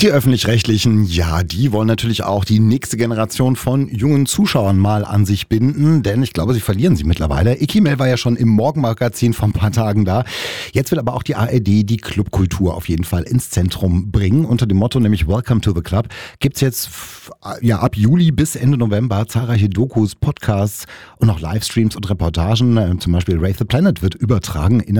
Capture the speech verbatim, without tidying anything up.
Die Öffentlich-Rechtlichen, ja, die wollen natürlich auch die nächste Generation von jungen Zuschauern mal an sich binden, denn ich glaube, sie verlieren sie mittlerweile. Ikimel war ja schon im Morgenmagazin vor ein paar Tagen da. Jetzt will aber auch die A R D die Clubkultur auf jeden Fall ins Zentrum bringen. Unter dem Motto nämlich Welcome to the Club gibt's jetzt ja ab Juli bis Ende November zahlreiche Dokus, Podcasts und auch Livestreams und Reportagen. Zum Beispiel Wraith the Planet wird übertragen in